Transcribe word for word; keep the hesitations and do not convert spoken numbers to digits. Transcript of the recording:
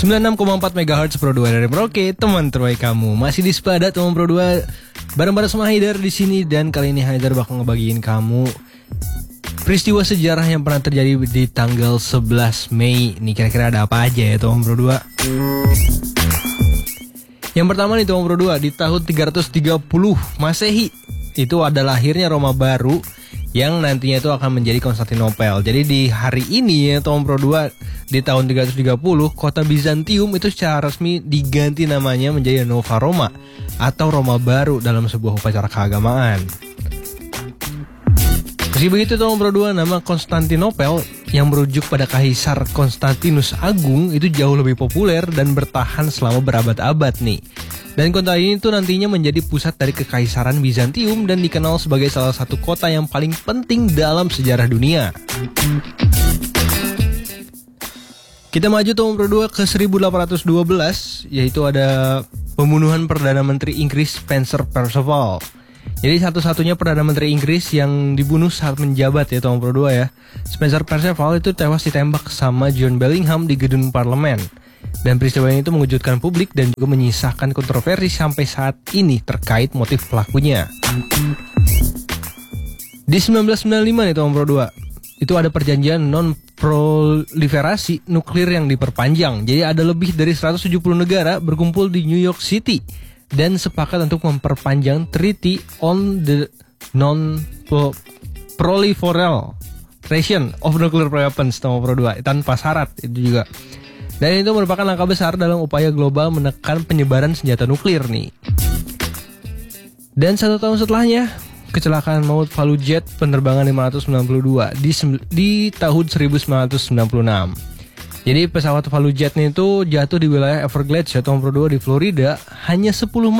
sembilan puluh enam koma empat megahertz Pro dua dari Merauke, teman terbaik kamu. Masih di Sepada teman Pro dua, bareng-bareng sama Haidar di sini, dan kali ini Haidar bakal ngebagiin kamu peristiwa sejarah yang pernah terjadi di tanggal sebelas Mei. Nih kira-kira ada apa aja ya teman Pro dua? Yang pertama nih teman Pro dua, di tahun tiga ratus tiga puluh Masehi itu ada lahirnya Roma baru yang nantinya itu akan menjadi Konstantinopel. Jadi di hari ini ya teman Pro dua, di tahun tiga ratus tiga puluh kota Bizantium itu secara resmi diganti namanya menjadi Nova Roma atau Roma baru dalam sebuah upacara keagamaan. Meski begitu teman Pro dua, nama Konstantinopel yang merujuk pada Kaisar Konstantinus Agung itu jauh lebih populer dan bertahan selama berabad-abad nih. Dan kota ini tuh nantinya menjadi pusat dari Kekaisaran Bizantium dan dikenal sebagai salah satu kota yang paling penting dalam sejarah dunia. Kita maju teman Pro dua ke seribu delapan ratus dua belas, yaitu ada pembunuhan Perdana Menteri Inggris Spencer Perceval. Jadi satu-satunya Perdana Menteri Inggris yang dibunuh saat menjabat ya teman Pro dua ya. Spencer Perceval itu tewas ditembak sama John Bellingham di gedung parlemen. Dan peristiwa ini itu mengejutkan publik dan juga menyisakan kontroversi sampai saat ini terkait motif pelakunya. Di seribu sembilan ratus sembilan puluh lima nih teman Pro dua, itu ada perjanjian non-proliferasi nuklir yang diperpanjang. Jadi ada lebih dari seratus tujuh puluh negara berkumpul di New York City dan sepakat untuk memperpanjang Treaty on the Non-Proliferation of Nuclear Weapons teman Pro dua tanpa syarat itu juga. Dan itu merupakan langkah besar dalam upaya global menekan penyebaran senjata nuklir nih. Dan satu tahun setelahnya, kecelakaan maut Fallujah penerbangan lima ratus sembilan puluh dua di, di tahun seribu sembilan ratus sembilan puluh enam. Jadi pesawat Fallujah itu jatuh di wilayah Everglades ya teman Pro dua di Florida hanya sepuluh menit